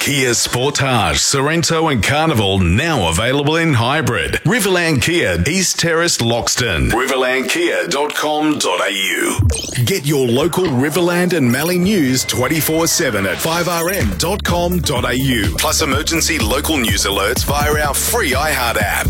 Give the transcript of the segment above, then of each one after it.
Kia Sportage, Sorrento and Carnival now available in hybrid. Riverland Kia, East Terrace, Loxton. riverlandkia.com.au. Get your local Riverland and Mallee news 24/7 at 5rm.com.au. Plus emergency local news alerts via our free iHeart app.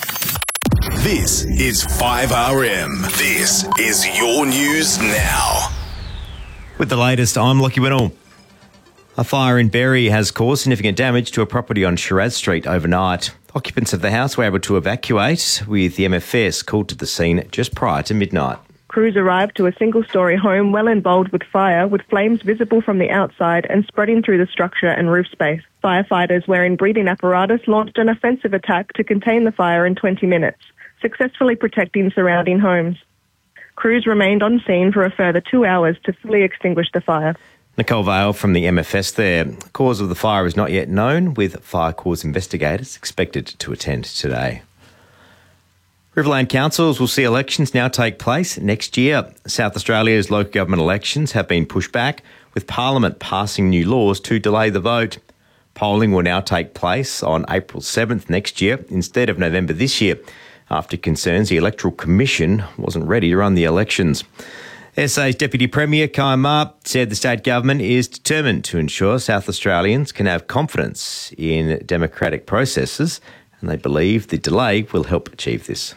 This is 5RM. This is your news now. With the latest, I'm Lockie Winnell. A fire in Berry has caused significant damage to a property on Shiraz Street overnight. Occupants of the house were able to evacuate, with the MFS called to the scene just prior to midnight. Crews arrived to a single-storey home well involved with fire, with flames visible from the outside and spreading through the structure and roof space. Firefighters wearing breathing apparatus launched an offensive attack to contain the fire in 20 minutes, successfully protecting surrounding homes. Crews remained on scene for a further 2 hours to fully extinguish the fire. Nicole Vale from the MFS there. The cause of the fire is not yet known, with fire cause investigators expected to attend today. Riverland councils will see elections now take place next year. South Australia's local government elections have been pushed back, with Parliament passing new laws to delay the vote. Polling will now take place on April 7th next year instead of November this year, after concerns the Electoral Commission wasn't ready to run the elections. SA's Deputy Premier, Kai Ma, said the state government is determined to ensure South Australians can have confidence in democratic processes, and they believe the delay will help achieve this.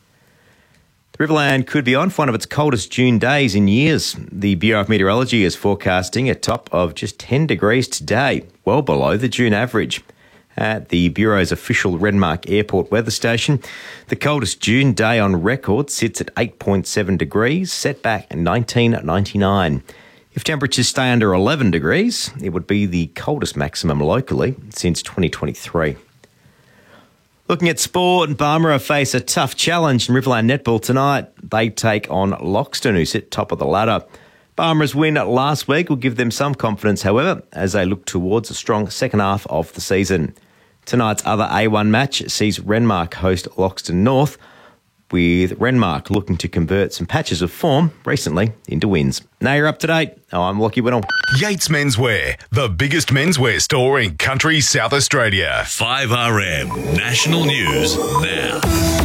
The Riverland could be on for one of its coldest June days in years. The Bureau of Meteorology is forecasting a top of just 10 degrees today, well below the June average. At the Bureau's official Renmark Airport weather station, the coldest June day on record sits at 8.7 degrees, set back in 1999. If temperatures stay under 11 degrees, it would be the coldest maximum locally since 2023. Looking at sport, Barmera face a tough challenge in Riverland Netball tonight. They take on Loxton, who sit top of the ladder. Barmera's win last week will give them some confidence, however, as they look towards a strong second half of the season. Tonight's other A1 match sees Renmark host Loxton North, with Renmark looking to convert some patches of form recently into wins. Now you're up to date. I'm Lockie Winnell. Yates Menswear, the biggest menswear store in country South Australia. 5RM National News now.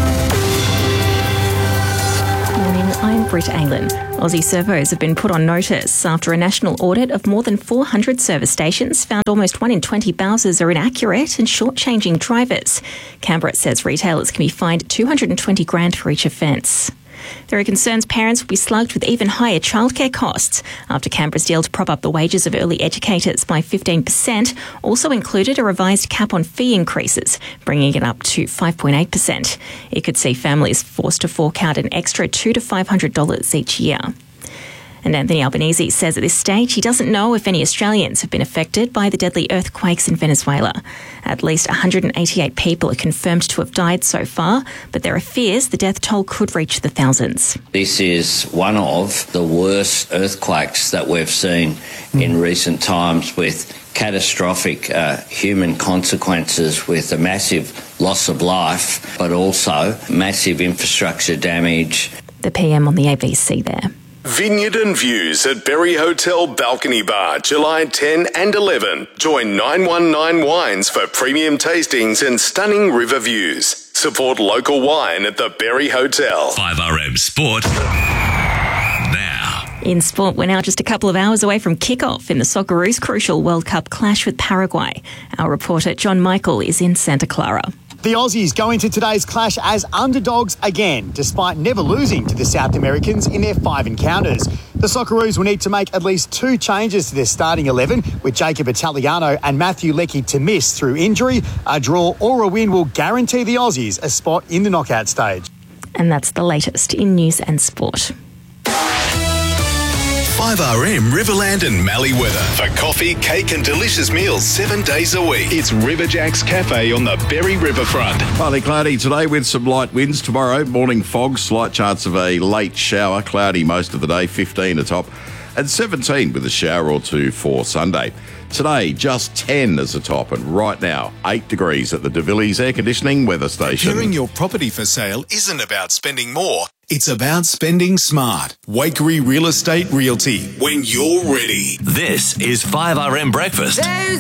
Morning, I'm Britt Aylan. Aussie servos have been put on notice after a national audit of more than 400 service stations found almost 1 in 20 bowsers are inaccurate and shortchanging drivers. Canberra says retailers can be fined $220,000 for each offence. There are concerns parents will be slugged with even higher childcare costs after Canberra's deal to prop up the wages of early educators by 15% also included a revised cap on fee increases, bringing it up to 5.8%. It could see families forced to fork out an extra $200 to $500 each year. And Anthony Albanese says at this stage he doesn't know if any Australians have been affected by the deadly earthquakes in Venezuela. At least 188 people are confirmed to have died so far, but there are fears the death toll could reach the thousands. This is one of the worst earthquakes that we've seen in recent times, with catastrophic human consequences, with a massive loss of life, but also massive infrastructure damage. The PM on the ABC there. Vineyard and Views at Berry Hotel Balcony Bar, July 10 and 11. Join 919 Wines for premium tastings and stunning river views. Support local wine at the Berry Hotel. 5RM Sport now. In sport, we're now just a couple of hours away from kick-off in the Socceroos' crucial World Cup clash with Paraguay. Our reporter John Michael is in Santa Clara. The Aussies go into today's clash as underdogs again, despite never losing to the South Americans in their 5 encounters. The Socceroos will need to make at least 2 changes to their starting 11, with Jacob Italiano and Matthew Leckie to miss through injury. A draw or a win will guarantee the Aussies a spot in the knockout stage. And that's the latest in news and sport. 5RM Riverland and Mallee weather. For coffee, cake and delicious meals 7 days a week. It's Riverjack's Cafe on the Berry Riverfront. Partly cloudy today with some light winds. Tomorrow, morning fog, slight chance of a late shower. Cloudy most of the day, 15 atop, and 17 with a shower or two for Sunday. Today, just 10 as a top, and right now, 8 degrees at the De Villiers Air Conditioning weather station. Preparing your property for sale isn't about spending more. It's about spending smart. Wakery Real Estate Realty, when you're ready. This is 5RM Breakfast.